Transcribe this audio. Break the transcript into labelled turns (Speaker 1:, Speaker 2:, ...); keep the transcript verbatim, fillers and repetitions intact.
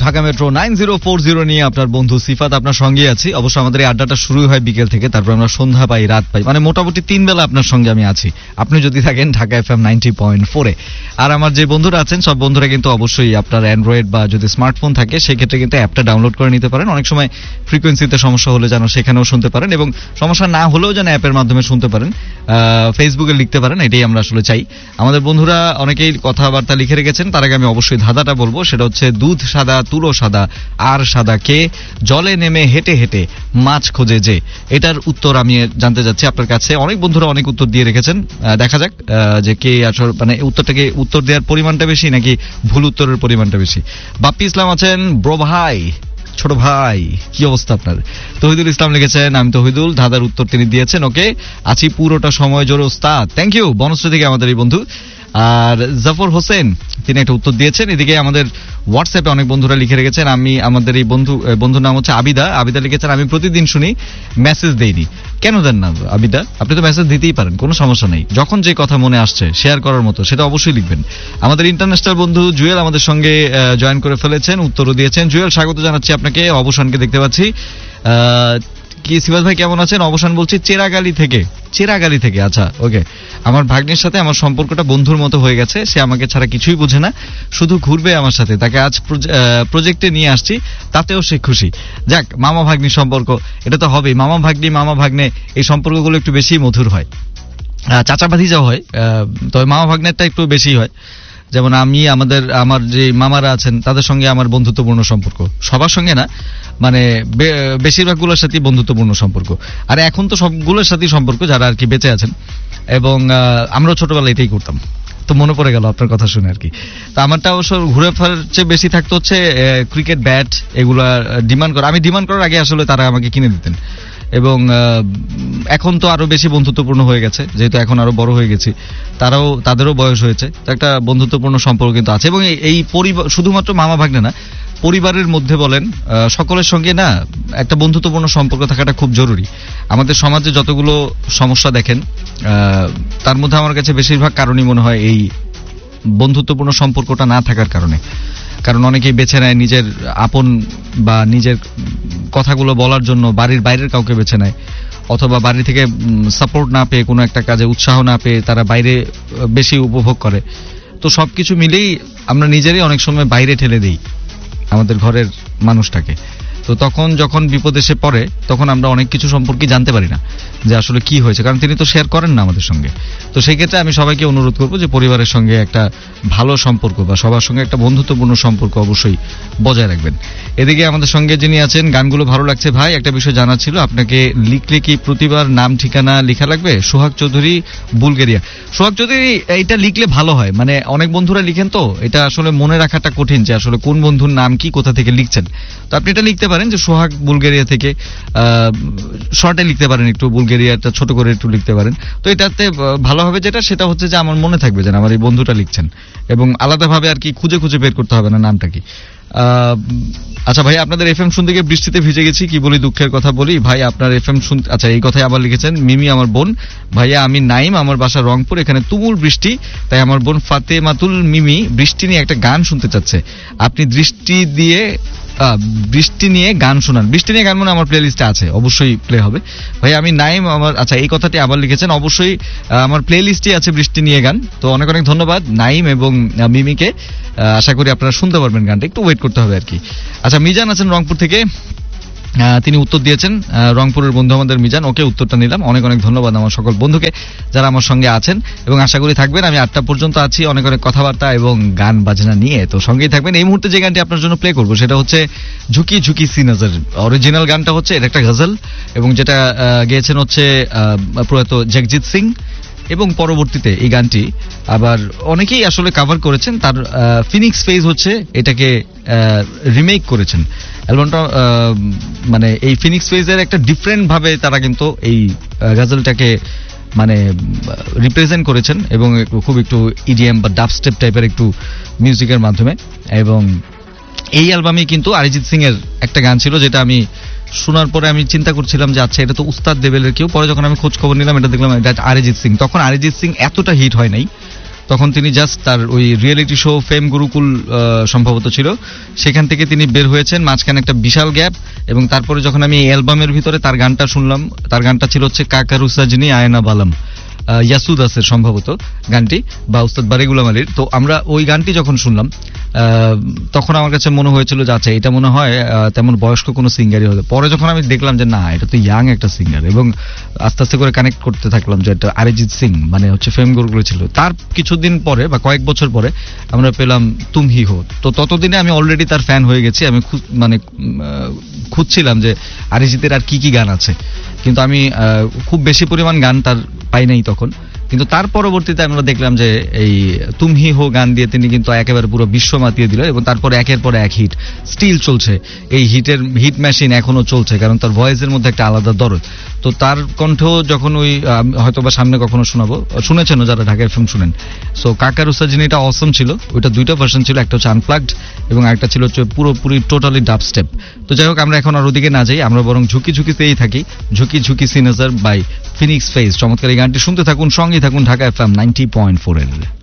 Speaker 1: Dhaka metro nine zero four zero নিয়ে আপনার বন্ধু সিফাত আপনার সঙ্গে আছি। অবশ্য আমাদের এই আড্ডাটা শুরু হয় বিকেল থেকে, তারপর আমরা সন্ধ্যা পাই, রাত পাই, মানে মোটামুটি তিন বেলা আপনার সঙ্গে আমি আছি, আপনি যদি থাকেন Dhaka F M ninety point ফোরে। আর আমার যে বন্ধুরা আছেন সব বন্ধুরা কিন্তু অবশ্যই আপনার অ্যান্ড্রয়েড বা যদি স্মার্টফোন থাকে সেক্ষেত্রে কিন্তু অ্যাপটা ডাউনলোড করে নিতে পারেন। অনেক সময় ফ্রিকোয়েন্সিতে সমস্যা হলে যেন সেখানেও শুনতে পারেন, এবং সমস্যা না হলেও যেন অ্যাপের মাধ্যমে শুনতে পারেন, ফেসবুকে লিখতে পারেন, এটাই আমরা আসলে চাই। আমাদের বন্ধুরা অনেকেই কথাবার্তা লিখে রেখেছেন, তার আগে আমি অবশ্যই ধাঁধাটা বলবো, সেটা হচ্ছে দুধ সাদা তুলো সাদা আর সাদা কে, জলে নেমে হেঁটে হেঁটে মাছ খোঁজে যে। এটার উত্তর আমি জানতে যাচ্ছি আপনার কাছে। অনেক বন্ধুরা অনেক উত্তর দিয়ে রেখেছেন, দেখা যাক যে কে আসলে মানে উত্তরটাকে উত্তর দেওয়ার পরিমাণটা বেশি নাকি ভুল উত্তরের পরিমাণটা বেশি। বাপ্পি ইসলাম আছেন, ব্রো ভাই, ছোট ভাই, কি অবস্থা আপনার? তহিদুল ইসলাম লিখেছেন, আমি তহিদুল, ধাঁধার উত্তর তিনি দিয়েছেন, ওকে আছি পুরোটা সময় জোরে ওস্তাদ, থ্যাংক ইউ। বনশ্রী থেকে আমাদের এই বন্ধু। আর জাফর হোসেন তিনি একটা উত্তর দিয়েছেন। এদিকে আমাদের হোয়াটসঅ্যাপে অনেক বন্ধুরা লিখে রেখেছেন, আমি আমাদের এই বন্ধু বন্ধুর নাম হচ্ছে আবিদা। আবিদা লিখেছেন, আমি প্রতিদিন শুনি, মেসেজ দেইনি। কেন দেন না আবিদা? আপনি তো মেসেজ দিতেই পারেন, কোনো সমস্যা নেই। যখন যে কথা মনে আসছে শেয়ার করার মতো সেটা অবশ্যই লিখবেন। আমাদের ইন্টারন্যাশনাল বন্ধু জুয়েল আমাদের সঙ্গে জয়েন করে ফেলেছেন, উত্তরও দিয়েছেন। জুয়েল, স্বাগত জানাচ্ছি আপনাকে। অবসানকে দেখতে পাচ্ছি। কি সিবাস ভাই কেমন আছেন? অবসান বলছি চেরাগালি থেকে। চেরাগালি থেকে, আচ্ছা, ওকে। আমার ভাগ্নের সাথে আমার সম্পর্কটা বন্ধুর মতো হয়ে গেছে, সে আমাকে ছাড়া কিছুই বোঝে না, শুধু ঘুরবে আমার সাথে। তাকে আজ প্রজেক্টে নিয়ে আসছি, তাতেও সে খুশি। যাক, মামা ভাগ্নির সম্পর্ক, এটা তো হবেই। মামা ভাগ্নি মামা ভাগ্নে এই সম্পর্কগুলো একটু বেশি মধুর হয়, চাচা ভাতিজাও হয়, তবে মামা ভাগ্নেরটা একটু বেশি হয়। যেমন আমি আমাদের আমার যে মামারা আছেন তাদের সঙ্গে আমার বন্ধুত্বপূর্ণ সম্পর্ক, সবার সঙ্গে না, মানে বেশিরভাগগুলোর সাথেই বন্ধুত্বপূর্ণ সম্পর্ক। আর এখন তো সবগুলোর সাথেই সম্পর্ক যারা আর কি বেঁচে আছেন, এবং আমরাও ছোটবেলায় এটাই করতাম। তো মনে পড়ে গেল আপনার কথা শুনে আর কি। তো আমারটা অবশ্য ঘুরে ফেরার চেয়ে বেশি থাকতে হচ্ছে ক্রিকেট ব্যাট, এগুলা ডিমান্ড করা। আমি ডিমান্ড করার আগে আসলে তারা আমাকে কিনে দিতেন, এবং এখন তো আরো বেশি বন্ধুত্বপূর্ণ হয়ে গেছে, যেহেতু এখন আরো বড় হয়ে গেছি, তারাও তাদেরও বয়স হয়েছে, তো একটা বন্ধুত্বপূর্ণ সম্পর্ক কিন্তু আছে। এবং এই পরিবার শুধুমাত্র মামা ভাগ্নে না, পরিবারের মধ্যে বলেন, সকলের সঙ্গে না একটা বন্ধুত্বপূর্ণ সম্পর্ক থাকাটা খুব জরুরি। আমাদের সমাজে যতগুলো সমস্যা দেখেন, তার মধ্যে আমার কাছে বেশিরভাগ কারণই মনে হয় এই বন্ধুত্বপূর্ণ সম্পর্কটা না থাকার কারণে। কারণ অনেকেই বেছে নেয় নিজের আপন বা নিজের কথাগুলো বলার জন্য বাড়ির বাইরের কাউকে বেছে নেয়, অথবা বাড়ি থেকে সাপোর্ট না পেয়ে, কোনো একটা কাজে উৎসাহ না পেয়ে তারা বাইরে বেশি উপভোগ করে। তো সবকিছু মিলেই আমরা নিজেরই অনেক সময় বাইরে ঠেলে দিই আমাদের ঘরের মানুষটাকে। তো তখন যখন বিপদ এসে পড়ে, তখন আমরা অনেক কিছু সম্পর্কে জানতে পারি না যে আসলে কি হয়েছে, কারণ তিনি তো শেয়ার করেন না আমাদের সঙ্গে। তো সেই ক্ষেত্রে আমি সবাইকে অনুরোধ করবো যে পরিবারের সঙ্গে একটা ভালো সম্পর্ক বা সবার সঙ্গে একটা বন্ধুত্বপূর্ণ সম্পর্ক অবশ্যই বজায় রাখবেন। এদিকে আমাদের সঙ্গে যিনি আছেন, গানগুলো ভালো লাগছে ভাই, একটা বিষয় জানা ছিল, আপনাকে লিখলে কি প্রতিবার নাম ঠিকানা লেখা লাগবে? সোহাগ চৌধুরী, বুলগেরিয়া। সোহাগ চৌধুরী, এটা লিখলে ভালো হয়, মানে অনেক বন্ধুরা লিখেন তো, এটা আসলে মনে রাখাটা কঠিন যে আসলে কোন বন্ধুর নাম কি, কোথা থেকে লিখছেন। তো আপনি এটা লিখতে পারেন যে সোহাগ বুলগেরিয়া থেকে, শর্টে লিখতে পারেন, একটু বুলগেরিয়াটা ছোট করে একটু লিখতে পারেন। তো এটাতে ভালো হবে যেটা, সেটা হচ্ছে যে আমার মনে থাকবে যেন আমার এই বন্ধুটা লিখছেন, এবং আলাদাভাবে আর কি খুঁজে খুঁজে বের করতে হবে না নামটা কি। আচ্ছা ভাই, আপনাদের এফএম শুনতে গিয়ে বৃষ্টিতে ভিজে গেছি, কি বলি, দুঃখের কথা বলি ভাই, আপনার এফএম শুনতে। আচ্ছা, এই কথাই আবার লিখেছেন মিমি, আমার বোন। ভাইয়া আমি নাইম, আমার বাসা রংপুর, এখানে তুমুল বৃষ্টি, তাই আমার বোন ফাতেমাতুল মিমি বৃষ্টি নিয়ে একটা গান শুনতে চাচ্ছে, আপনি দৃষ্টি দিয়ে বৃষ্টি নিয়ে গান শোনান। বৃষ্টি নিয়ে গান মানে আমার প্লে লিস্টে আছে, অবশ্যই প্লে হবে। ভাই আমি নাইম, আমার, আচ্ছা এই কথাটি আবার লিখেছেন, অবশ্যই আমার প্লে লিস্টে আছে বৃষ্টি নিয়ে গান। তো অনেক অনেক ধন্যবাদ নাইম এবং মিমিকে, আশা করি আপনারা শুনতে পারবেন গানটা, একটু ওয়েট করতে হবে আর কি। আচ্ছা, মিজান আছেন রংপুর থেকে, তিনি উত্তর দিয়েছেন, রংপুরের বন্ধু আমাদের মিজান, ওকে উত্তরটা নিলাম। অনেক অনেক ধন্যবাদ আমার সকল বন্ধুকে যারা আমার সঙ্গে আছেন, এবং আশা করি থাকবেন। আমি আটটা পর্যন্ত আছি, অনেক অনেক কথাবার্তা এবং গান বাজনা নিয়ে, তো সঙ্গেই থাকবেন। এই মুহূর্তে যে গানটি আপনার জন্য প্লে করবো সেটা হচ্ছে ঝুঁকি ঝুঁকি সি নজর। অরিজিনাল গানটা হচ্ছে, এটা একটা গজল, এবং যেটা গেয়েছেন হচ্ছে প্রয়াত জগজিৎ সিং, এবং পরবর্তীতে এই গানটি আবার অনেকেই আসলে কভার করেছেন। তার ফিনিক্স ফেজ হচ্ছে এটাকে রিমেক করেছেন। অ্যালবামটা মানে এই ফিনিক্স ফেজের একটা ডিফারেন্ট ভাবে তারা কিন্তু এই গজলটাকে মানে রিপ্রেজেন্ট করেছেন, এবং খুব একটু ইডিএম বা ডাবস্টেপ টাইপের একটু মিউজিকের মাধ্যমে। এবং এই অ্যালবামে কিন্তু অরিজিৎ সিং এর একটা গান ছিল, যেটা আমি শোনার পরে আমি চিন্তা করছিলাম যে আচ্ছা এটা তো উস্তাদ লেভেলের কেউ। পরে যখন আমি খোঁজ খবর নিলাম, এটা দেখলাম এটা অরিজিৎ সিং। তখন অরিজিৎ সিং এতটা হিট হয় নাই, তখন তিনি জাস্ট তার ওই রিয়েলিটি শো ফেম গুরুকুল সম্ভবত ছিল, সেখান থেকে তিনি বের হয়েছেন, মাঝখানে একটা বিশাল গ্যাপ, এবং তারপরে যখন আমি এই অ্যালবামের ভিতরে তার গানটা শুনলাম, তার গানটা ছিল হচ্ছে কাকারু সাজনি আয়না বালাম, ইয়াসুদাসের সম্ভবত গানটি, বা উস্তাদ বারি গুলাম আলীর। তো আমরা ওই গানটি যখন শুনলাম তখন আমার কাছে মনে হয়েছিল যে আচ্ছা এটা মনে হয় তেমন বয়স্ক কোনো সিঙ্গারই হবে। পরে যখন আমি দেখলাম যে না, এটা তো ইয়াং একটা সিঙ্গার, এবং আস্তে আস্তে করে কানেক্ট করতে থাকলাম যে এটা অরিজিৎ সিং, মানে হচ্ছে ফেম গুরুকুল ছিল। তার কিছুদিন পরে বা কয়েক বছর পরে আমরা পেলাম তুম হি হো। তো ততদিনে আমি অলরেডি তার ফ্যান হয়ে গেছি। আমি মানে খুঁজছিলাম যে অরিজিতের আর কি কি গান আছে, কিন্তু আমি খুব বেশি পরিমাণ গান তার পাই নাই তখন। কিন্তু তার পরবর্তীতে আমরা দেখলাম যে এই তুম হি হো গান দিয়ে তিনি কিন্তু একেবারে পুরো বিশ্ব মাতিয়ে দিল, এবং তারপরে একের পর এক হিট স্টিল চলছে। এই হিটের হিট মেশিন এখনো চলছে, কারণ তার ভয়েসের মধ্যে একটা আলাদা দরদ। তো তার কণ্ঠ যখন ওই হয়তো বা সামনে কখনো শোনাবো, শুনেছেন যারা ঢাকা এফএম শুনেন। সো কাকারু সাজনিটা অসম ছিল, ওইটা দুইটা ভার্সন ছিল, একটা হচ্ছে আনপ্লাগড এবং একটা ছিল হচ্ছে পুরোপুরি টোটালি ডাব স্টেপ। তো যাই হোক, আমরা এখন আর ওদিকে না যাই, আমরা বরং ঝুঁকি ঝুঁকিতেই থাকি। ঝুঁকি ঝুঁকি সিনেজার বাই ফিনিক্স ফেজ। চমৎকার এই গানটি শুনতে থাকুন, সঙ্গেই থাকুন Dhaka FM ninety point four এর।